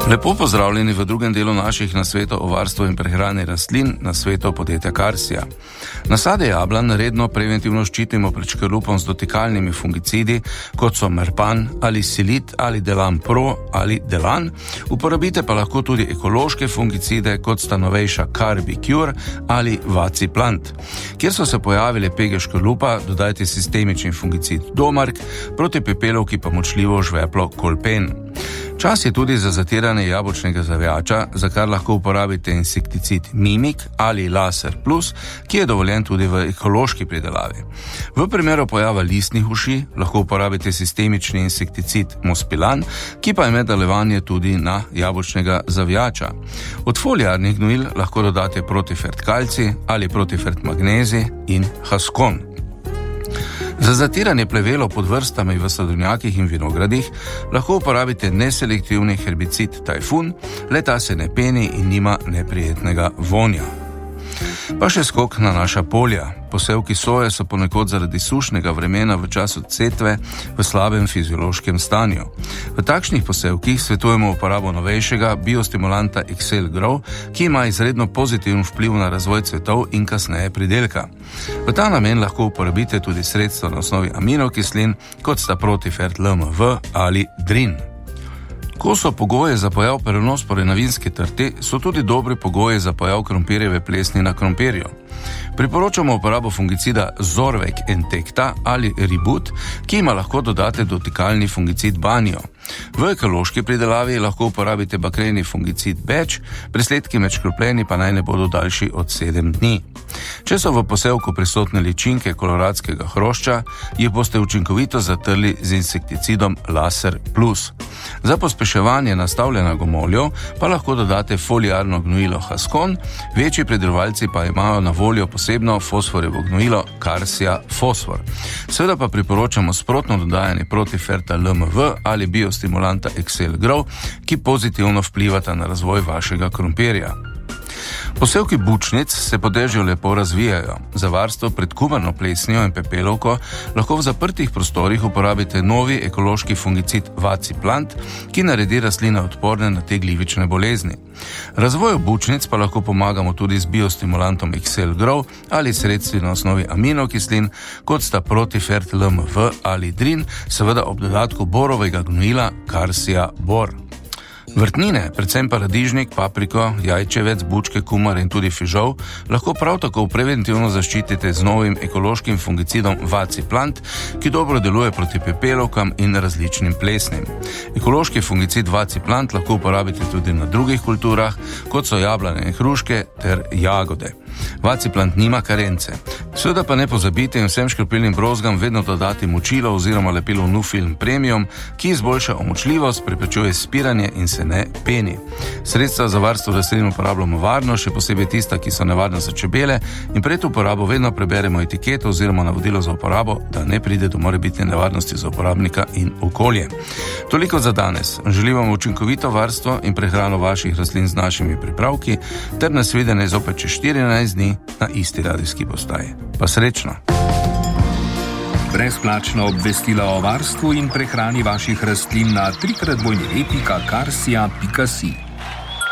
Lepo pozdravljeni v drugem delu naših nasvetov o varstvu in prehrani rastlin na svetu podjetja Karsija. Nasade jablan redno preventivno ščitimo pred škrlupom z dotikalnimi fungicidi, kot so Merpan ali Silit ali Delan Pro ali Delan. Uporabite pa lahko tudi ekološke fungicide, kot sta novejša Carbicure ali Vaciplant. Kjer so se pojavile pege škrlupa, dodajte sistemični fungicid Domark, proti pepelovki pa močljivo žveplo Kolpen. Čas je tudi za zatiranje jabolčnega zavjača, za kar lahko uporabite insekticid Mimik ali Laser Plus, ki je dovoljen tudi v ekološki pridelavi. V primeru pojava listnih uši lahko uporabite sistemični insekticid Mospilan, ki pa ima delovanje tudi na jabolčnega zavjača. Od foliarnih gnojil lahko dodate Protifert kalcij ali Protifert magnezij in Haskon. Za zatiranje plevelov pod vrstami v sadovnjakih in vinogradih lahko uporabite neselektivni herbicid Tajfun, le ta se ne peni in nima neprijetnega vonja. Pa še skok na naša polja. Posevki soje so ponekod zaradi sušnega vremena v času setve v slabem fiziološkem stanju. V takšnih posevkih svetujemo uporabo novejšega biostimulanta Excel Grow, ki ima izredno pozitiven vpliv na razvoj cvetov in kasneje pridelka. V ta namen lahko uporabite tudi sredstva na osnovi aminokislin, kot sta Protifert LMV ali Drin. Ko so pogoje za pojav peronospore na vinski trti, so tudi dobri pogoji za pojav krompirjeve plesni na krompirju. Priporočamo uporabo fungicida Zorvec Entecta ali Ribut, ki ima lahko dodate dotikalni fungicid Banio. V ekološki pridelavi lahko uporabite bakreni fungicid Beč, presledki med škropljeni pa naj ne bodo daljši od 7 dni. Če so v posevku prisotne ličinke koloradskega hrošča, jih boste učinkovito zatrli z insekticidom Laser Plus. Za pospeševanje nastavljanja gomoljev pa lahko dodate foliarno gnojilo Haskon, večji pridelovalci pa imajo na voljo posebno fosforjevo gnojilo Karsija Fosfor. Seveda pa priporočamo sprotno dodajanje Protiferta LMV ali biostimulanta Excel Grow, ki pozitivno vplivata na razvoj vašega krompirja. Posevki bučnic se po dežju lepo razvijajo. Za varstvo pred kumarno plesnijo in pepelovko lahko v zaprtih prostorih uporabite novi ekološki fungicid Vaciplant, ki naredi rastline odporne na te glivične bolezni. Razvoju bučnic pa lahko pomagamo tudi z biostimulantom Excel Grow ali sredstvi na osnovi aminokislin, kot sta Protifert LMV ali Drin, seveda ob dodatku borovega gnojila Karsija Bor. Vrtnine, predvsem paradižnik, papriko, jajčevec, bučke, kumar in tudi fižol, lahko prav tako preventivno zaščitite z novim ekološkim fungicidom Vaciplant, ki dobro deluje proti pepelovkam in različnim plesnim. Ekološki fungicid Vaciplant lahko uporabite tudi na drugih kulturah, kot so jablane in hruške ter jagode. Vaciplant nima karence. Seveda pa ne pozabite in vsem škropilnim brozgam vedno dodati močilo oziroma lepilo Nufilm Premium, ki izboljša omočljivost, preprečuje spiranje in se ne peni. Sredstva za varstvo rastlin uporabljamo varno, še posebej tista, ki so nevarna za čebele, in pred uporabo vedno preberemo etiketo oziroma navodilo za uporabo, da ne pride do morebitne nevarnosti za uporabnika in okolje. Toliko za danes. Želim vam učinkovito varstvo in prehrano vaših rastlin z našimi pripravki, ter nasvidenje zopet čez 14 dni na isti radijski postaji. Pa srečno! Brezplačna obvestila o varstvu in prehrani vaših rastlin na www.karsija.si.